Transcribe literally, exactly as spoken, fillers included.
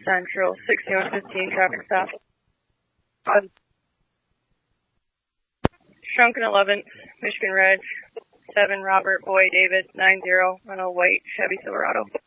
Central, sixty-one fifteen, traffic stop. Um, Shrunken eleven, Michigan Red, seven Robert Boy David, nine zero on a white Chevy Silverado.